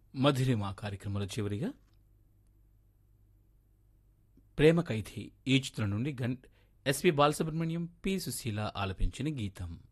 మధురిమ కార్యక్రమంలో చివరిగా ప్రేమ ఖైదీ ఈ చిత్రం నుండి ఎస్పి బాలసుబ్రహ్మణ్యం పి సుశీల ఆలపించిన గీతం.